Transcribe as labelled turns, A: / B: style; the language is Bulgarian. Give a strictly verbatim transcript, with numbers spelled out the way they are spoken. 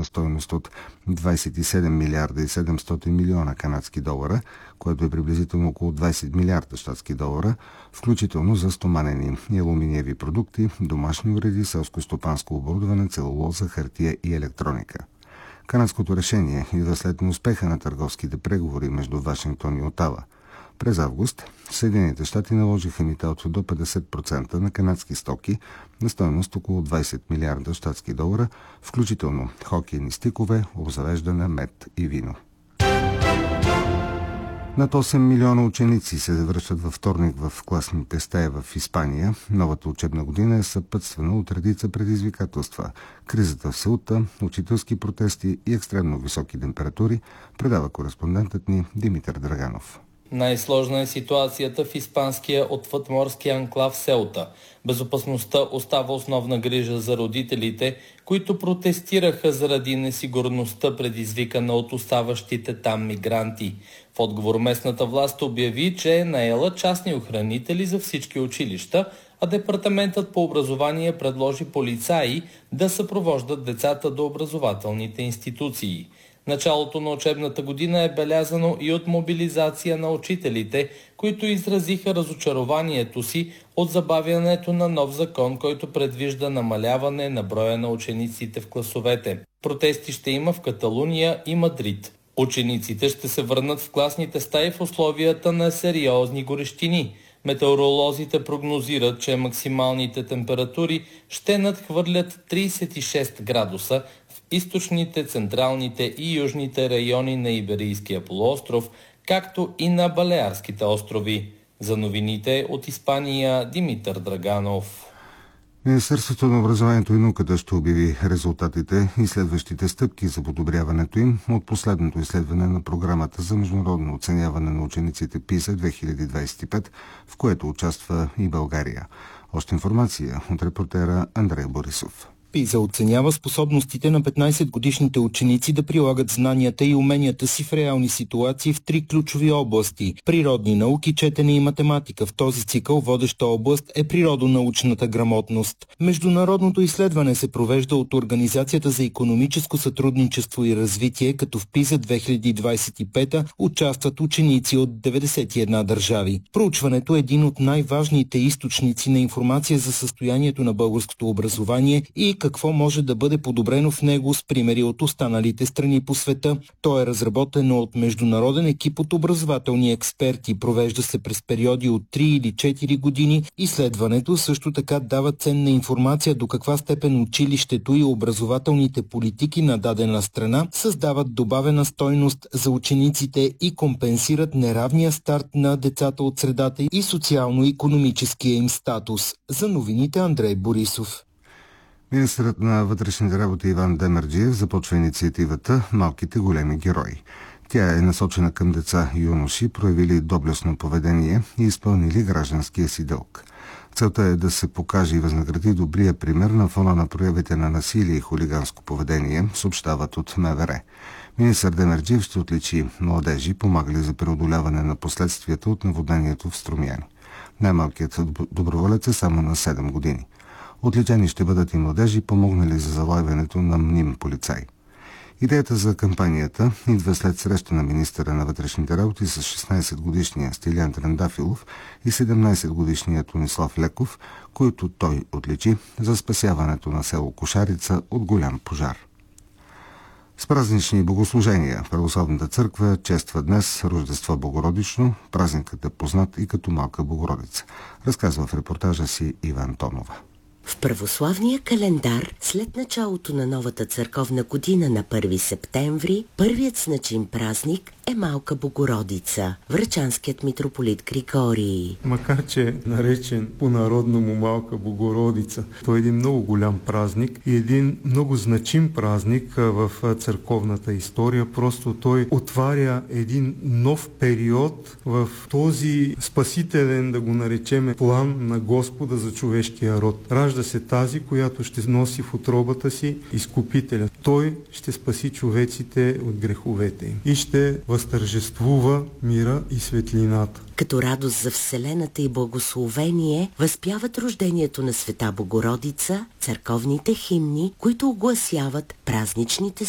A: на стойност от двадесет и седем милиарда и седемстотин милиона канадски долара, което е приблизително около двадесет милиарда щатски долара, включително за стоманени и алуминиеви продукти, домашни уреди, селско-стопанско оборудване, целулоза, хартия и електроника. Канадското решение идва след неуспеха на търговските преговори между Вашингтон и Отава. През август Съединените щати наложиха мита от до петдесет процента на канадски стоки на стойност около двадесет милиарда щатски долара, включително хокейни стикове, обзавеждане, мед и вино. Над осем милиона ученици се завръщат във вторник в класните стаи в Испания. Новата учебна година е съпътствана от редица предизвикателства. Кризата в Сеута, учителски протести и екстремно високи температури, предава кореспондентът ни Димитър Драганов.
B: Най-сложна е ситуацията в испанския отвъдморски анклав Сеута. Безопасността остава основна грижа за родителите, които протестираха заради несигурността, предизвикана от оставащите там мигранти. В отговор местната власт обяви, че е наела частни охранители за всички училища, а Департаментът по образование предложи полицаи да съпровождат децата до образователните институции. Началото на учебната година е белязано и от мобилизация на учителите, които изразиха разочарованието си от забавянето на нов закон, който предвижда намаляване на броя на учениците в класовете. Протести ще има в Каталуния и Мадрид. Учениците ще се върнат в класните стаи в условията на сериозни горещини. Метеоролозите прогнозират, че максималните температури ще надхвърлят тридесет и шест градуса в източните, централните и южните райони на Иберийския полуостров, както и на Балеарските острови. За новините от Испания, Димитър Драганов.
A: Министерството на образованието и науката ще обяви резултатите и следващите стъпки за подобряването им от последното изследване на програмата за международно оценяване на учениците ПИСА две хиляди двадесет и пет, в което участва и България. Още информация от репортера Андрей Борисов.
C: ПИСА оценява способностите на петнадесетгодишните ученици да прилагат знанията и уменията си в реални ситуации в три ключови области – природни науки, четене и математика. В този цикъл водеща област е природонаучната грамотност. Международното изследване се провежда от Организацията за икономическо сътрудничество и развитие, като в ПИСА две хиляди двадесет и пета участват ученици от деветдесет и една държави. Проучването е един от най-важните източници на информация за състоянието на българското образование и какво може да бъде подобрено в него с примери от останалите страни по света. То е разработено от международен екип от образователни експерти. Провежда се през периоди от три или четири години. Изследването също така дава ценна информация до каква степен училището и образователните политики на дадена страна създават добавена стойност за учениците и компенсират неравния старт на децата от средата и социално-икономическия им статус. За новините Андрей Борисов.
A: Министърът на вътрешните работи Иван Демерджиев започва инициативата «Малките големи герои». Тя е насочена към деца и юноши, проявили доблестно поведение и изпълнили гражданския си дълг. Целта е да се покаже и възнагради добрия пример на фона на проявите на насилие и хулиганско поведение, съобщават от МВР. Министър Демерджиев ще отличи младежи, помагали за преодоляване на последствията от наводнението в Струмяни. Най-малкият доброволец е само на седем години. Отличени ще бъдат и младежи, помогнали за залавянето на мним полицай. Идеята за кампанията идва след среща на министъра на вътрешните работи с шестнадесетгодишния Стилян Трендафилов и седемнадесетгодишния Тонислав Леков, които той отличи за спасяването на село Кошарица от голям пожар. С празнични богослужения Православната църква чества днес Рождество Богородично. Празникът е познат и като Малка Богородица, разказва в репортажа си Иван Тонова.
D: В православния календар, след началото на новата църковна година на първи септември, първият значим празник е Малка Богородица, врачанският митрополит Григорий.
E: Макар че е наречен по-народному Малка Богородица, той е един много голям празник и един много значим празник в църковната история. Просто той отваря един нов период в този спасителен, да го наречеме, план на Господа за човешкия род. Ражда се тази, която ще носи в утробата си изкупителя. Той ще спаси човеците от греховете им и ще възтържествува мира и светлината.
D: Като радост за Вселената и благословение възпяват рождението на Света Богородица църковните химни, които огласяват празничните